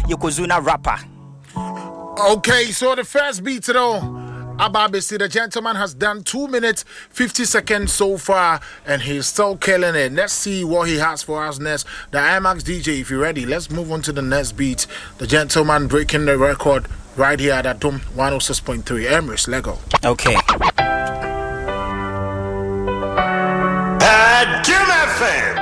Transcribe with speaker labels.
Speaker 1: Yokozuna rapper.
Speaker 2: Okay, so the first beat though. Ababisi, the gentleman has done 2 minutes 50 seconds so far, and he's still killing it. Let's see what he has for us next. The IMAX DJ, if you're ready, let's move on to the next beat. The gentleman breaking the record right here at Dome 106.3. Emrys, Lego.
Speaker 1: Okay.
Speaker 3: At Jim FM.